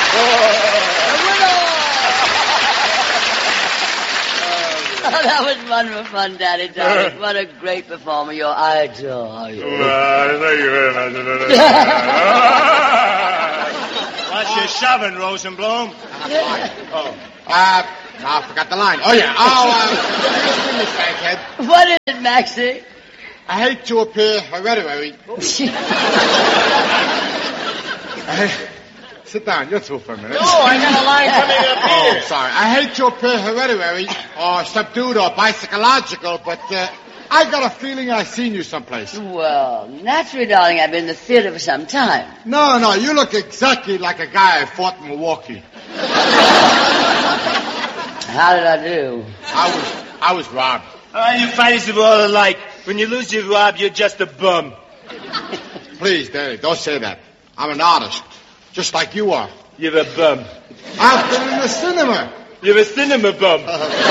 Oh, that was wonderful fun, Daddy darling. What a great performer. Your idol. Thank you very much. What's your shoving, Rosenblum? No, I forgot the line. Oh, yeah. Finish, Bankhead. What is it, Maxie? I hate to appear hereditary. Sit down. You're through for a minute. No, I got a line coming up here. Oh, sorry. I hate to appear hereditary or subdued or bicycological, but I got a feeling I've seen you someplace. Well, naturally, darling, I've been in the theater for some time. No, you look exactly like a guy I fought in Milwaukee. How did I do? I was robbed. You fighters are all alike. When you lose your rob, you're just a bum. Please, Daddy, don't say that. I'm an artist, just like you are. You're a bum. I've been in the cinema. You're a cinema bum.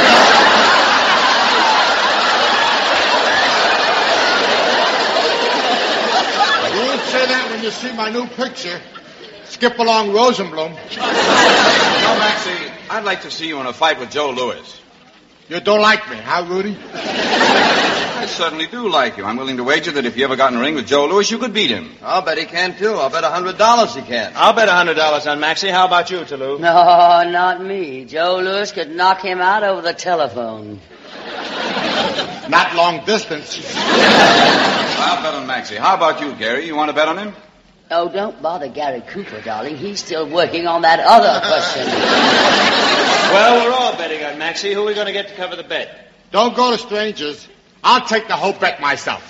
You won't say that when you see my new picture. Skip along Rosenblum. No, Maxie, I'd like to see you in a fight with Joe Louis. You don't like me, huh, Rudy? I certainly do like you. I'm willing to wager that if you ever got in a ring with Joe Louis, you could beat him. I'll bet he can, too. I'll bet $100 he can. I'll bet $100 on Maxie. How about you, Toulouse? No, not me. Joe Louis could knock him out over the telephone. Not long distance. I'll bet on Maxie. How about you, Gary? You want to bet on him? Oh, don't bother Gary Cooper, darling. He's still working on that other question. Well, we're all betting on Maxie. Who are we going to get to cover the bet? Don't go to strangers. I'll take the whole bet myself.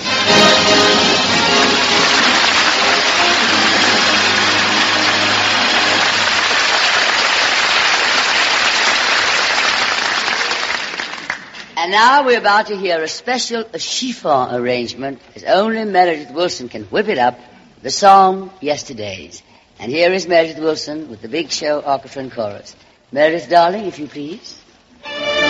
And now we're about to hear a special chiffon arrangement, as only Meredith Wilson can whip it up, the song Yesterdays. And here is Meredith Wilson with the Big Show Orchestra and Chorus. Meredith, darling, if you please.